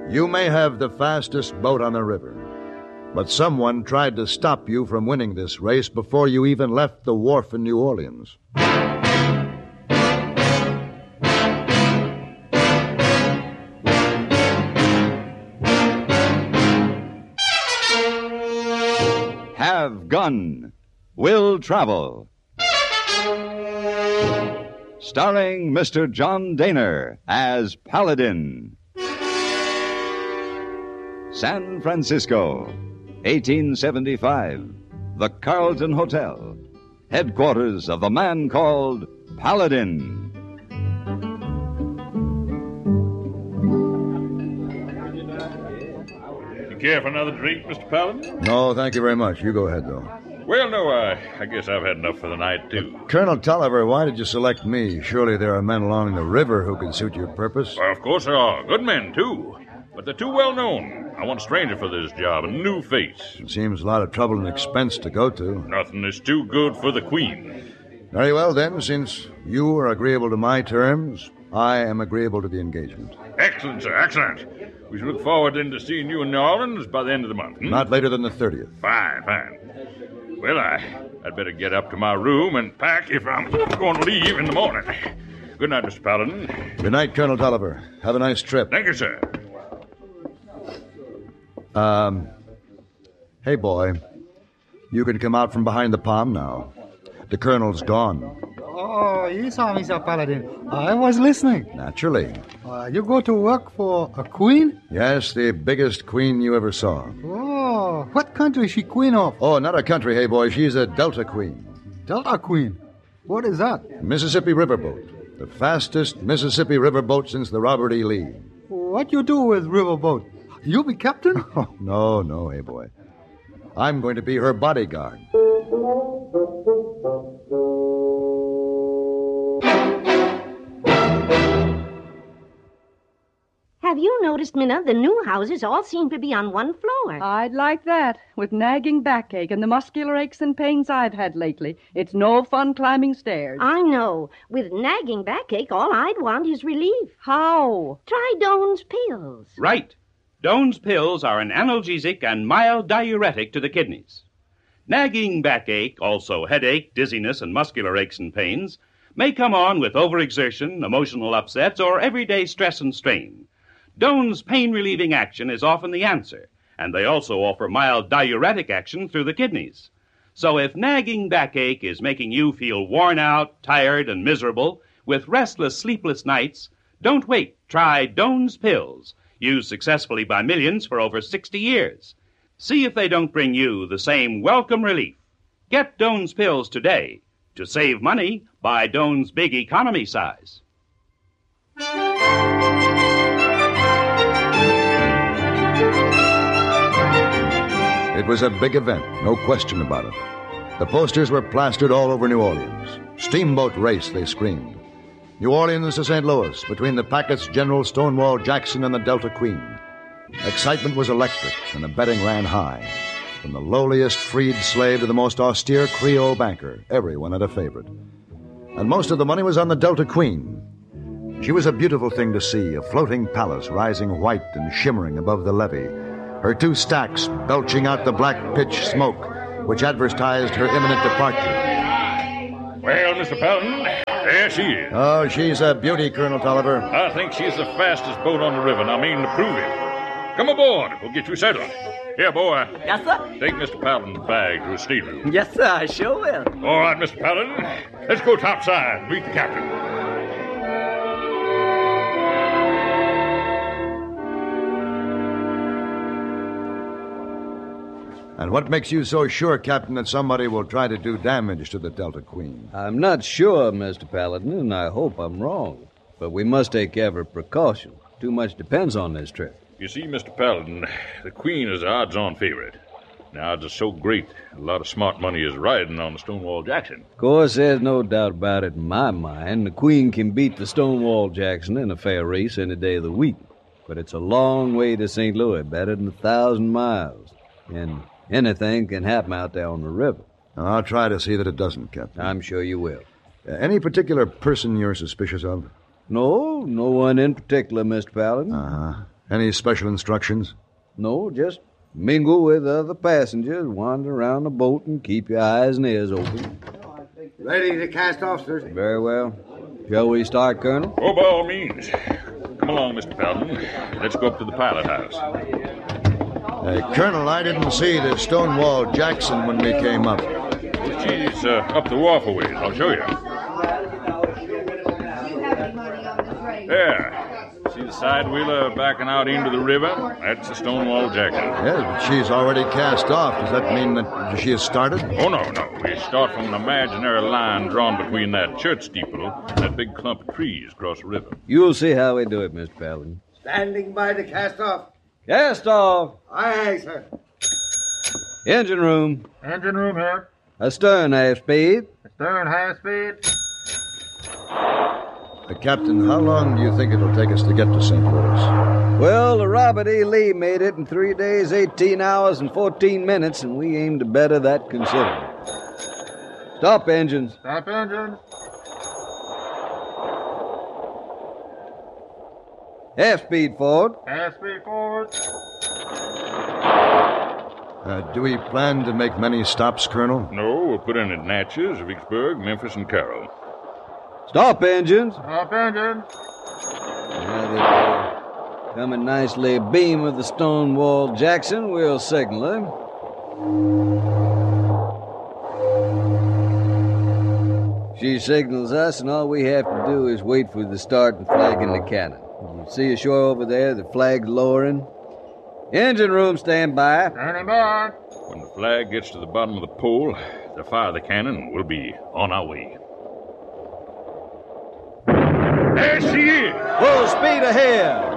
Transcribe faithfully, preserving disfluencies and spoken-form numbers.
You may have the fastest boat on the river, but someone tried to stop you from winning this race before you even left the wharf in New Orleans. Have Gun. Will Travel. Starring Mister John Daner as Paladin. San Francisco, eighteen seventy-five. The Carlton Hotel, headquarters of the man called Paladin. You care for another drink, Mister Paladin? No, thank you very much. You go ahead, though. Well, no, I, I guess I've had enough for the night, too. Colonel Tolliver, why did you select me? Surely there are men along the river who can suit your purpose. Well, of course there are. Good men, too. But they're too well known. I want a stranger for this job, a new face. It seems a lot of trouble and expense to go to. Nothing is too good for the Queen. Very well, then, since you are agreeable to my terms, I am agreeable to the engagement. Excellent, sir, excellent. We shall look forward then to seeing you in New Orleans by the end of the month. Hmm? Not later than the thirtieth. Fine, fine. Well, I, I'd better get up to my room and pack if I'm going to leave in the morning. Good night, Mister Paladin. Good night, Colonel Tolliver. Have a nice trip. Thank you, sir. Um, hey, boy. You can come out from behind the palm now. The Colonel's gone. Oh, yes, Mister Paladin. I was listening. Naturally. Uh, you go to work for a queen? Yes, the biggest queen you ever saw. Oh, what country is she queen of? Oh, not a country, hey, boy. She's a Delta queen. Delta queen? What is that? Mississippi riverboat. The fastest Mississippi riverboat since the Robert E. Lee. What you do with riverboat? You be captain? Oh, no, no, hey, boy. I'm going to be her bodyguard. Have you noticed, Minna, the new houses all seem to be on one floor? I'd like that. With nagging backache and the muscular aches and pains I've had lately, it's no fun climbing stairs. I know. With nagging backache, all I'd want is relief. How? Try Doan's pills. Right. Doan's pills are an analgesic and mild diuretic to the kidneys. Nagging backache, also headache, dizziness, and muscular aches and pains, may come on with overexertion, emotional upsets, or everyday stress and strain. Doan's pain-relieving action is often the answer, and they also offer mild diuretic action through the kidneys. So if nagging backache is making you feel worn out, tired, and miserable, with restless, sleepless nights, don't wait. Try Doan's pills, used successfully by millions for over sixty years. See if they don't bring you the same welcome relief. Get Doan's pills today. To save money, buy Doan's big economy size. It was a big event, no question about it. The posters were plastered all over New Orleans. Steamboat race, they screamed. New Orleans to Saint Louis, between the packets General Stonewall Jackson and the Delta Queen. Excitement was electric, and the betting ran high. From the lowliest freed slave to the most austere Creole banker, everyone had a favorite. And most of the money was on the Delta Queen. She was a beautiful thing to see, a floating palace rising white and shimmering above the levee, her two stacks belching out the black pitch smoke, which advertised her imminent departure. Well, Mister Paladin, there she is. Oh, she's a beauty, Colonel Tolliver. I think she's the fastest boat on the river, and I mean to prove it. Come aboard. We'll get you settled. Here, boy. Yes, sir? Take Mister Paladin's bag to his stateroom. Yes, sir, I sure will. All right, Mister Paladin. Let's go topside and meet the captain. And what makes you so sure, Captain, that somebody will try to do damage to the Delta Queen? I'm not sure, Mister Paladin, and I hope I'm wrong. But we must take every precaution. Too much depends on this trip. You see, Mister Paladin, the Queen is the odds-on favorite. The odds are so great, a lot of smart money is riding on the Stonewall Jackson. Of course, there's no doubt about it in my mind. The Queen can beat the Stonewall Jackson in a fair race any day of the week. But it's a long way to Saint Louis, better than a thousand miles. And anything can happen out there on the river. I'll try to see that it doesn't, Captain. I'm sure you will. Uh, any particular person you're suspicious of? No, no one in particular, Mister Paladin. Uh-huh. Any special instructions? No, just mingle with other passengers, wander around the boat, and keep your eyes and ears open. Ready to cast off, sir. Very well. Shall we start, Colonel? Oh, by all means. Come along, Mister Paladin. Let's go up to the pilot house. Uh, Colonel, I didn't see the Stonewall Jackson when we came up. She's uh, up the wharf a ways. I'll show you. There. See the side wheeler backing out into the river? That's the Stonewall Jackson. Yes, but she's already cast off. Does that mean that she has started? Oh, no, no. We start from an imaginary line drawn between that church steeple and that big clump of trees across the river. You'll see how we do it, Mister Paladin. Standing by to cast off. Cast off! Aye, aye, sir. Engine room. Engine room here. Astern half speed. Stern half speed. Uh, Captain, how long do you think it'll take us to get to Saint Louis? Well, the Robert E. Lee made it in three days, eighteen hours, and fourteen minutes, and we aim to better that considerably. Stop engines. Stop engines. Half speed forward. Half speed forward. Uh, do we plan to make many stops, Colonel? No, we'll put in at Natchez, Vicksburg, Memphis, and Carroll. Stop engines. Stop engines. Now that uh, coming nicely beam of the Stonewall Jackson, we'll signal her. She signals us, and all we have to do is wait for the start and flag in the cannon. You see ashore over there, the flag's lowering. Engine room, stand by. Standing by. When the flag gets to the bottom of the pole, they'll fire the cannon, and we'll be on our way. There she is! Full speed ahead!